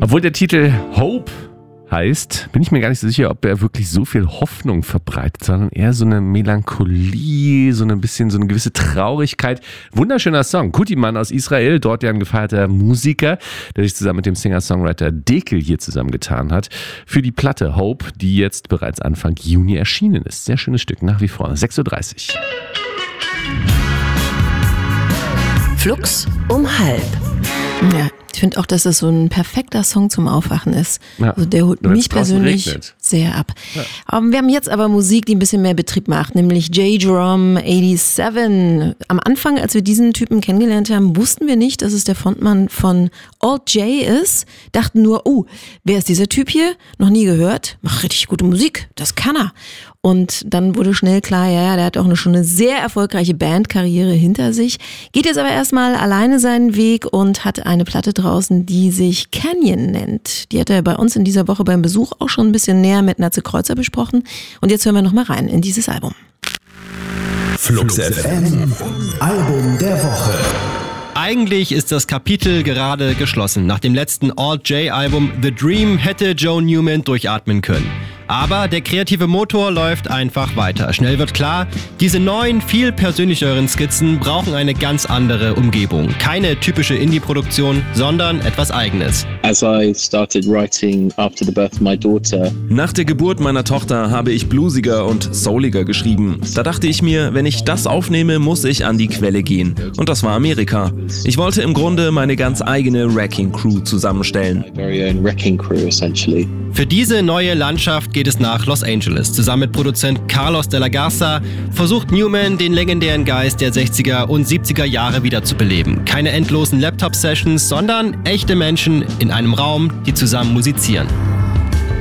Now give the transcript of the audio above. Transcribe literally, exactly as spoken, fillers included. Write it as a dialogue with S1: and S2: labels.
S1: Obwohl der Titel Hope heißt, bin ich mir gar nicht so sicher, ob er wirklich so viel Hoffnung verbreitet, sondern eher so eine Melancholie, so ein bisschen so eine gewisse Traurigkeit. Wunderschöner Song. Kutiman aus Israel, dort ja ein gefeierter Musiker, der sich zusammen mit dem Singer-Songwriter Dekel hier zusammengetan hat. Für die Platte Hope, die jetzt bereits Anfang Juni erschienen ist. Sehr schönes Stück, nach wie vor. sechs Uhr dreißig.
S2: Flux um halb. Ja, ich finde auch, dass das so ein perfekter Song zum Aufwachen ist. Ja, also der holt mich persönlich regnet. sehr ab. Ja. Um, wir haben jetzt aber Musik, die ein bisschen mehr Betrieb macht, nämlich J-Drum siebenundachtzig. Am Anfang, als wir diesen Typen kennengelernt haben, wussten wir nicht, dass es der Frontmann von Alt J ist. Dachten nur, oh, wer ist dieser Typ hier? Noch nie gehört. Macht richtig gute Musik, das kann er. Und dann wurde schnell klar, ja, der hat auch eine, schon eine sehr erfolgreiche Bandkarriere hinter sich. Geht jetzt aber erstmal alleine seinen Weg und hat eine Platte draußen, die sich Canyon nennt. Die hat er bei uns in dieser Woche beim Besuch auch schon ein bisschen näher mit Natze Kreuzer besprochen. Und jetzt hören wir nochmal rein in dieses Album.
S3: Flux F M, Album der Woche.
S4: Eigentlich ist das Kapitel gerade geschlossen. Nach dem letzten Alt J-Album The Dream hätte Joe Newman durchatmen können. Aber der kreative Motor läuft einfach weiter. Schnell wird klar, diese neuen, viel persönlicheren Skizzen brauchen eine ganz andere Umgebung. Keine typische Indie-Produktion, sondern etwas Eigenes.
S5: As I started writing after the birth of my daughter.
S6: Nach der Geburt meiner Tochter habe ich bluesiger und souliger geschrieben. Da dachte ich mir, wenn ich das aufnehme, muss ich an die Quelle gehen. Und das war Amerika. Ich wollte im Grunde meine ganz eigene Wrecking Crew zusammenstellen.
S5: My very own wrecking crew, essentially.
S4: Für diese neue Landschaft geht es nach Los Angeles. Zusammen mit Produzent Carlos de la Garza versucht Newman, den legendären Geist der sechziger und siebziger Jahre wieder zu beleben. Keine endlosen Laptop-Sessions, sondern echte Menschen in einem Raum, die zusammen musizieren.